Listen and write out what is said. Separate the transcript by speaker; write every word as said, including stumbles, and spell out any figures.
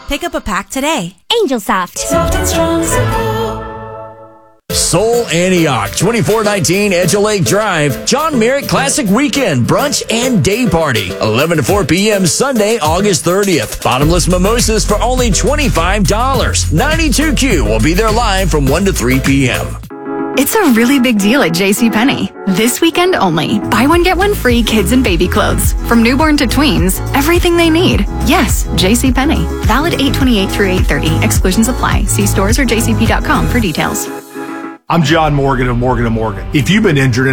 Speaker 1: Pick up a pack today.
Speaker 2: Angel Soft.
Speaker 3: Soft and strong supple.
Speaker 4: Soul Antioch, twenty-four nineteen Edge Lake Drive. John Merritt Classic Weekend Brunch and Day Party. eleven to four p.m. Sunday, August thirtieth. Bottomless mimosas for only twenty-five dollars. ninety-two Q will be there live from one to three p.m.
Speaker 5: It's a really big deal at JCPenney. This weekend only. Buy one, get one free kids and baby clothes. From newborn to tweens, everything they need. Yes, JCPenney. Valid eight twenty-eight through eight thirty. Exclusions apply. See stores or j c p dot com for details.
Speaker 6: I'm John Morgan of Morgan and Morgan. If you've been injured